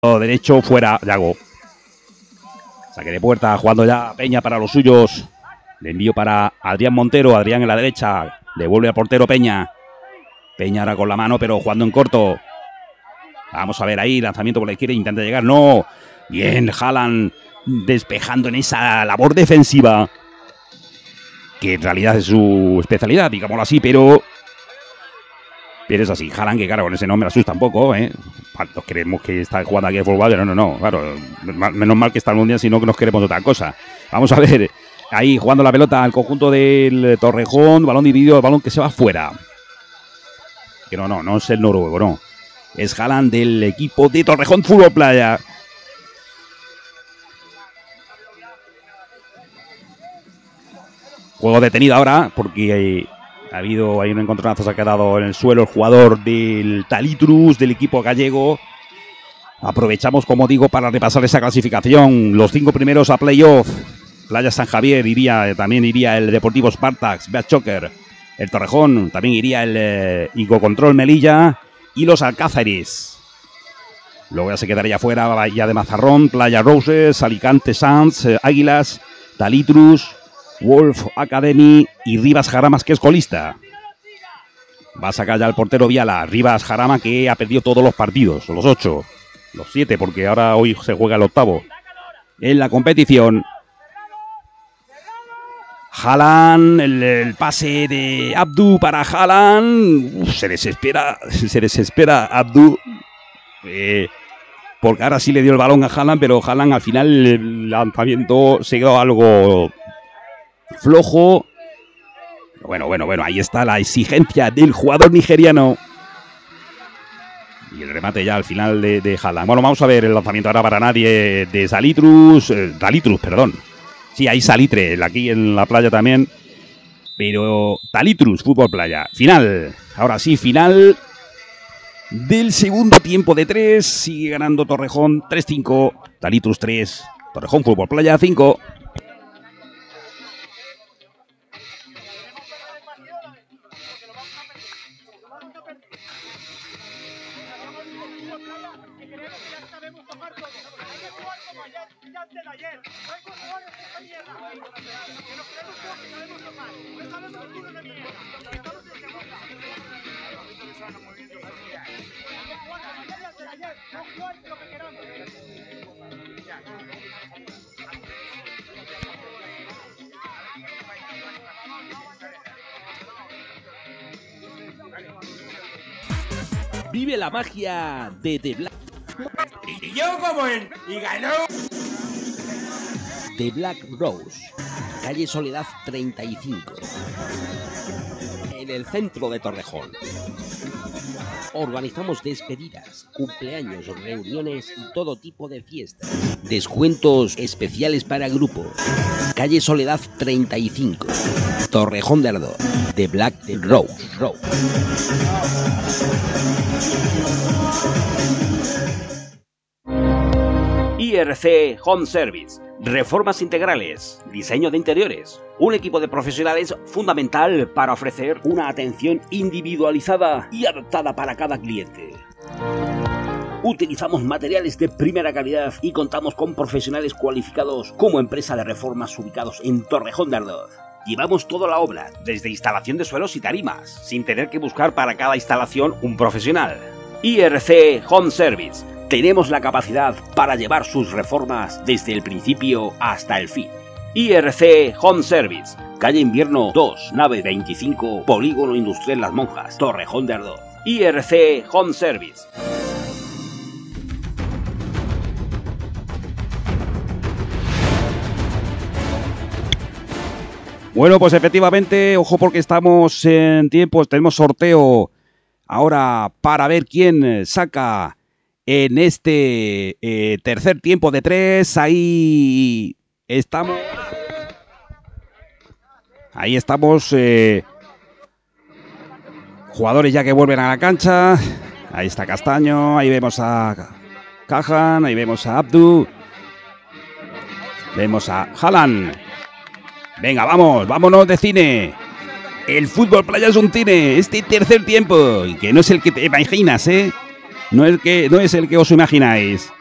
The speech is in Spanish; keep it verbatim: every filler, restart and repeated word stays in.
Derecho fuera, Yago. Saque de puerta, jugando ya Peña para los suyos. Le envío para Adrián Montero. Adrián en la derecha. Devuelve al portero Peña. Peña ahora con la mano, pero jugando en corto. Vamos a ver ahí, lanzamiento por la izquierda. Intenta llegar, no. Bien, Haaland despejando en esa labor defensiva, que en realidad es su especialidad, digámoslo así, pero... Pero es así, Haaland, que claro, con ese nombre asusta un poco, ¿eh? Nos creemos que está jugando aquí el fútbol, no, no, no, claro, menos mal que está el Mundial, sino que nos queremos otra cosa. Vamos a ver, ahí jugando la pelota al conjunto del Torrejón, balón dividido, el balón que se va fuera. Que no, no, no es el noruego, no. Es Haaland del equipo de Torrejón Fútbol Playa. Juego detenido ahora, porque... Eh, Ha habido ahí un encontronazo, se ha quedado en el suelo el jugador del Talitrus, del equipo gallego. Aprovechamos, como digo, para repasar esa clasificación. Los cinco primeros a playoff. Playa San Javier iría, también iría el Deportivo Spartax, Beat Choker. El Torrejón, también iría el eh, Igocontrol Melilla y los Alcázares. Luego ya se quedaría fuera Bahía de Mazarrón, Playa Roses, Alicante Sanz, eh, Águilas, Talitrus, Wolf Academy y Rivas Jaramas, que es colista. Va a sacar ya el portero Viala. Rivas Jarama, que ha perdido todos los partidos, los ocho, los siete, porque ahora hoy se juega el octavo en la competición. Haaland, el, el pase de Abdu para Haaland. Uf, se desespera, se desespera Abdu. Eh, porque ahora sí le dio el balón a Haaland, pero Haaland al final el lanzamiento se quedó algo flojo. Bueno, bueno, bueno, ahí está la exigencia del jugador nigeriano. Y el remate ya al final de, de Haaland. Bueno, vamos a ver el lanzamiento ahora para nadie de Salitrus. Eh, Talitrus, perdón. Sí, hay salitre aquí en la playa también. Pero Talitrus, Fútbol Playa. Final. Ahora sí, final del segundo tiempo de tres. Sigue ganando Torrejón tres cinco. Talitrus tres. Torrejón Fútbol Playa cinco. Vive la magia de The Black. Y yo como él, y ganó. The Black Rose, calle Soledad treinta y cinco, en el centro de Torrejón. Organizamos despedidas, cumpleaños, reuniones y todo tipo de fiestas. Descuentos especiales para grupos. Calle Soledad treinta y cinco, Torrejón de Ardoz. The Black Rose. Rose. I R C Home Service. Reformas integrales, diseño de interiores, un equipo de profesionales fundamental para ofrecer una atención individualizada y adaptada para cada cliente. Utilizamos materiales de primera calidad y contamos con profesionales cualificados como empresa de reformas ubicados en Torrejón de Ardoz. Llevamos toda la obra, desde instalación de suelos y tarimas, sin tener que buscar para cada instalación un profesional. I R C Home Service. Tenemos la capacidad para llevar sus reformas desde el principio hasta el fin. I R C Home Service, calle Invierno dos, nave veinticinco, Polígono Industrial Las Monjas, Torrejón de Ardoz. I R C Home Service. Bueno, pues efectivamente, ojo porque estamos en tiempos, tenemos sorteo ahora para ver quién saca en este eh, tercer tiempo de tres. Ahí estamos. Ahí estamos. Eh, jugadores ya que vuelven a la cancha. Ahí está Castaño. Ahí vemos a Cajan. Ahí vemos a Abdu. Vemos a Haaland. Venga, vamos, vámonos de cine. El Fútbol Playa es un cine. Este tercer tiempo. Y que no es el que te imaginas, ¿eh? No es, que, no es el que os imagináis.